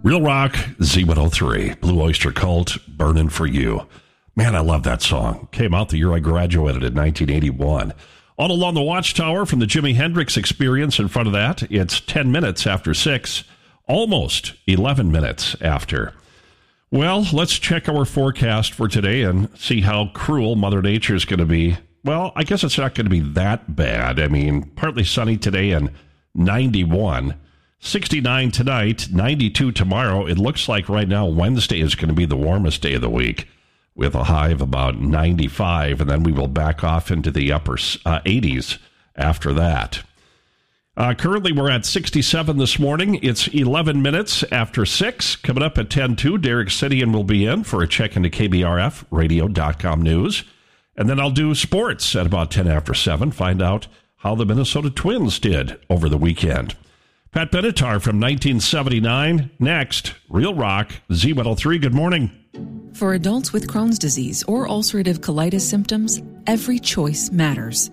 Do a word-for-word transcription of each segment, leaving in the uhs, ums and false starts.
Real Rock, Z one oh three, Blue Oyster Cult, Burning for You. Man, I love that song. Came out the year I graduated in nineteen eighty-one. All Along the Watchtower from the Jimi Hendrix Experience in front of that. It's ten minutes after six, almost eleven minutes after. Well, let's check our forecast for today and see how cruel Mother Nature is going to be. Well, I guess it's not going to be that bad. I mean, partly sunny today and ninety-one. sixty-nine tonight, ninety-two tomorrow. It looks like right now Wednesday is going to be the warmest day of the week with a high of about ninety-five, and then we will back off into the upper uh, eighties after that. Uh, currently, we're at sixty-seven this morning. It's eleven minutes after six. Coming up at ten two, Derek Sidian will be in for a check into K B R F radio dot com news. And then I'll do sports at about ten after seven, find out how the Minnesota Twins did over the weekend. Pat Benatar from nineteen seventy-nine. Next, Real Rock, Z one oh three. Good morning. For adults with Crohn's disease or ulcerative colitis symptoms, every choice matters.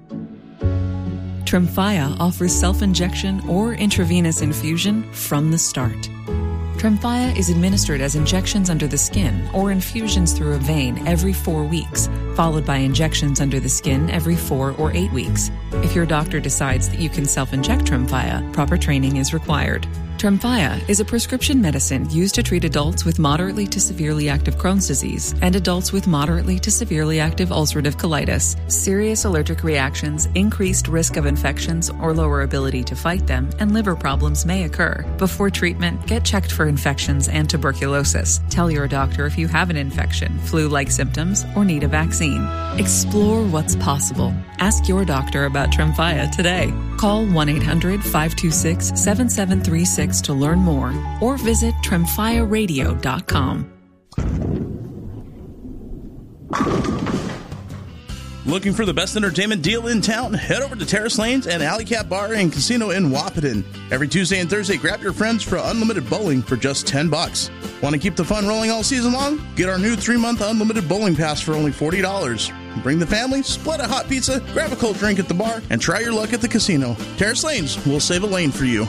Tremfya offers self-injection or intravenous infusion from the start. Tremfya is administered as injections under the skin or infusions through a vein every four weeks, followed by injections under the skin every four or eight weeks. If your doctor decides that you can self-inject Tremfya, proper training is required. Tremfya is a prescription medicine used to treat adults with moderately to severely active Crohn's disease and adults with moderately to severely active ulcerative colitis. Serious allergic reactions, increased risk of infections or lower ability to fight them, and liver problems may occur. Before treatment, get checked for infections and tuberculosis. Tell your doctor if you have an infection, flu-like symptoms, or need a vaccine. Explore what's possible. Ask your doctor about Tremfya today. Call one eight hundred five two six seven seven three six to learn more, or visit tremfya radio dot com. Looking for the best entertainment deal in town? Head over to Terrace Lanes and Alley Cat Bar and Casino in Wahpeton. Every Tuesday and Thursday, grab your friends for unlimited bowling for just ten bucks. Want to keep the fun rolling all season long? Get our new three-month unlimited bowling pass for only forty dollars. Bring the family, split a hot pizza, grab a cold drink at the bar, and try your luck at the casino. Terrace Lanes, we'll save a lane for you.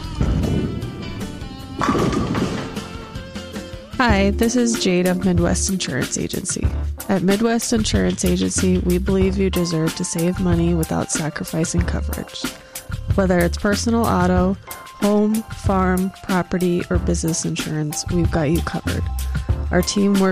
Hi, this is Jade of Midwest Insurance Agency. At Midwest Insurance Agency, we believe you deserve to save money without sacrificing coverage. Whether it's personal auto, home, farm, property, or business insurance, we've got you covered. Our team works